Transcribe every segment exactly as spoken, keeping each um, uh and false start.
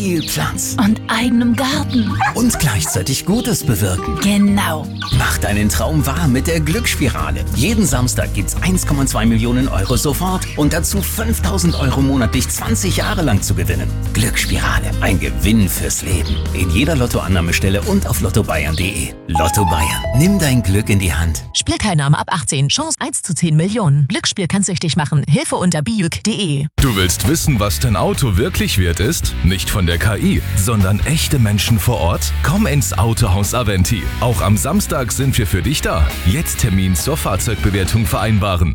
Viel Platz und eigenem Garten und gleichzeitig Gutes bewirken. Genau. Mach deinen Traum wahr mit der Glücksspirale. Jeden Samstag gibt's eins Komma zwei Millionen Euro sofort und dazu fünftausend Euro monatlich zwanzig Jahre lang zu gewinnen. Glücksspirale, ein Gewinn fürs Leben. In jeder Lottoannahmestelle und auf lotto bayern punkt de. Lotto Bayern, nimm dein Glück in die Hand. Spielteilnahme ab achtzehn, Chance eins zu zehn Millionen. Glücksspiel kann süchtig machen. Hilfe unter biuk punkt de. Du willst wissen, was dein Auto wirklich wert ist? Nicht von der K I, sondern echte Menschen vor Ort? Komm ins Autohaus Aventi. Auch am Samstag sind wir für dich da. Jetzt Termin zur Fahrzeugbewertung vereinbaren.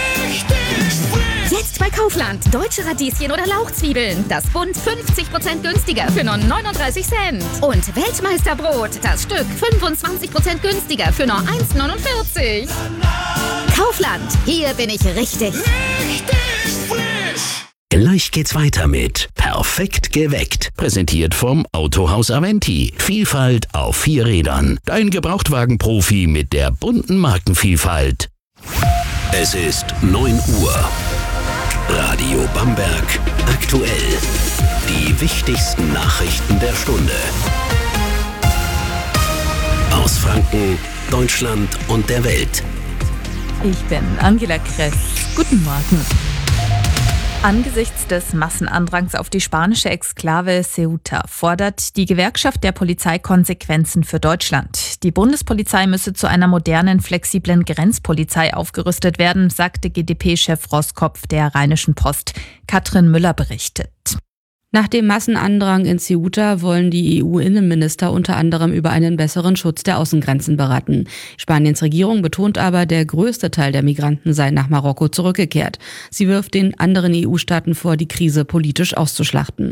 Jetzt bei Kaufland. Deutsche Radieschen oder Lauchzwiebeln. Das Bund fünfzig Prozent günstiger für nur neununddreißig Cent. Und Weltmeisterbrot. Das Stück fünfundzwanzig Prozent günstiger für nur eins neunundvierzig. Kaufland. Hier bin ich richtig. Richtig frisch. Gleich geht's weiter mit Perfekt geweckt. Präsentiert vom Autohaus Aventi. Vielfalt auf vier Rädern. Dein Gebrauchtwagenprofi mit der bunten Markenvielfalt. Es ist neun Uhr. Radio Bamberg aktuell. Die wichtigsten Nachrichten der Stunde. Aus Franken, Deutschland und der Welt. Ich bin Angela Kress. Guten Morgen. Angesichts des Massenandrangs auf die spanische Exklave Ceuta fordert die Gewerkschaft der Polizei Konsequenzen für Deutschland. Die Bundespolizei müsse zu einer modernen, flexiblen Grenzpolizei aufgerüstet werden, sagte G D P-Chef Roskopf der Rheinischen Post. Katrin Müller berichtet. Nach dem Massenandrang in Ceuta wollen die E U-Innenminister unter anderem über einen besseren Schutz der Außengrenzen beraten. Spaniens Regierung betont aber, der größte Teil der Migranten sei nach Marokko zurückgekehrt. Sie wirft den anderen E U-Staaten vor, die Krise politisch auszuschlachten.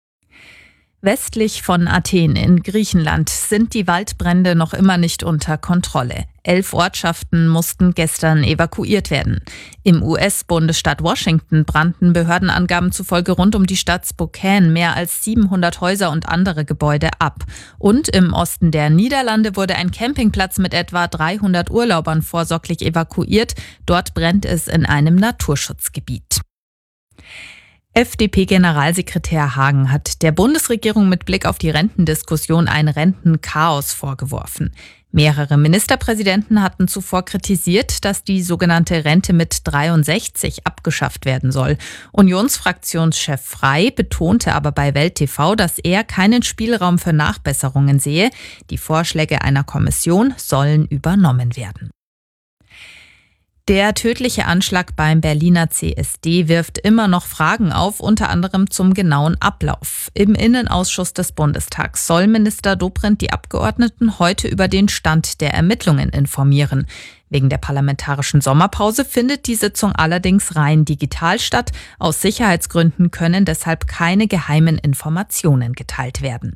Westlich von Athen in Griechenland sind die Waldbrände noch immer nicht unter Kontrolle. Elf Ortschaften mussten gestern evakuiert werden. Im U S-Bundesstaat Washington brannten Behördenangaben zufolge rund um die Stadt Spokane mehr als siebenhundert Häuser und andere Gebäude ab. Und im Osten der Niederlande wurde ein Campingplatz mit etwa dreihundert Urlaubern vorsorglich evakuiert. Dort brennt es in einem Naturschutzgebiet. F D P-Generalsekretär Hagen hat der Bundesregierung mit Blick auf die Rentendiskussion ein Rentenchaos vorgeworfen. Mehrere Ministerpräsidenten hatten zuvor kritisiert, dass die sogenannte Rente mit dreiundsechzig abgeschafft werden soll. Unionsfraktionschef Frey betonte aber bei Welt T V, dass er keinen Spielraum für Nachbesserungen sehe. Die Vorschläge einer Kommission sollen übernommen werden. Der tödliche Anschlag beim Berliner C S D wirft immer noch Fragen auf, unter anderem zum genauen Ablauf. Im Innenausschuss des Bundestags soll Minister Dobrindt die Abgeordneten heute über den Stand der Ermittlungen informieren. Wegen der parlamentarischen Sommerpause findet die Sitzung allerdings rein digital statt. Aus Sicherheitsgründen können deshalb keine geheimen Informationen geteilt werden.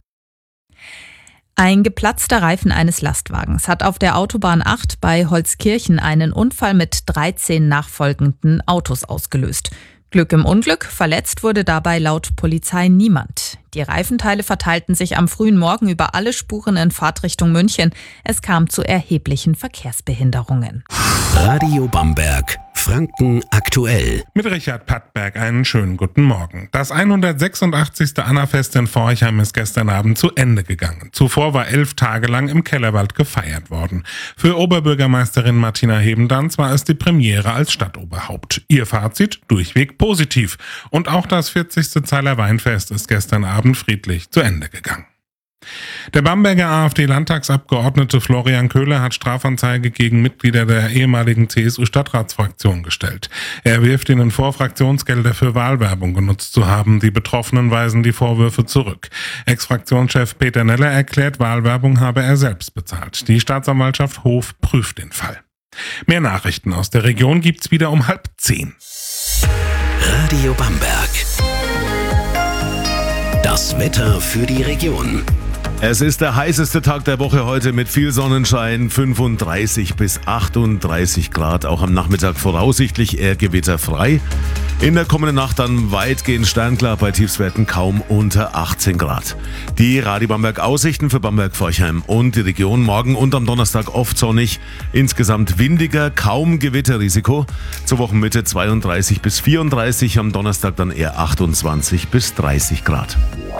Ein geplatzter Reifen eines Lastwagens hat auf der Autobahn acht bei Holzkirchen einen Unfall mit dreizehn nachfolgenden Autos ausgelöst. Glück im Unglück, verletzt wurde dabei laut Polizei niemand. Die Reifenteile verteilten sich am frühen Morgen über alle Spuren in Fahrtrichtung München. Es kam zu erheblichen Verkehrsbehinderungen. Radio Bamberg, Franken aktuell. Mit Richard Pattberg einen schönen guten Morgen. Das hundertsechsundachtzigste Annafest in Forchheim ist gestern Abend zu Ende gegangen. Zuvor war elf Tage lang im Kellerwald gefeiert worden. Für Oberbürgermeisterin Martina Hebendanz war es die Premiere als Stadtoberhaupt. Ihr Fazit? Durchweg positiv. Und auch das vierzigste Zeiler Weinfest ist gestern Abend friedlich zu Ende gegangen. Der Bamberger AfD-Landtagsabgeordnete Florian Köhler hat Strafanzeige gegen Mitglieder der ehemaligen C S U-Stadtratsfraktion gestellt. Er wirft ihnen vor, Fraktionsgelder für Wahlwerbung genutzt zu haben. Die Betroffenen weisen die Vorwürfe zurück. Ex-Fraktionschef Peter Neller erklärt, Wahlwerbung habe er selbst bezahlt. Die Staatsanwaltschaft Hof prüft den Fall. Mehr Nachrichten aus der Region gibt's wieder um halb zehn. Radio Bamberg. Das Wetter für die Region. Es ist der heißeste Tag der Woche heute mit viel Sonnenschein, fünfunddreißig bis achtunddreißig Grad, auch am Nachmittag voraussichtlich eher gewitterfrei. In der kommenden Nacht dann weitgehend sternklar, bei Tiefstwerten kaum unter achtzehn Grad. Die Radio Bamberg Aussichten für Bamberg, Forchheim und die Region: morgen und am Donnerstag oft sonnig, insgesamt windiger, kaum Gewitterrisiko. Zur Wochenmitte zweiunddreißig bis vierunddreißig, am Donnerstag dann eher achtundzwanzig bis dreißig Grad.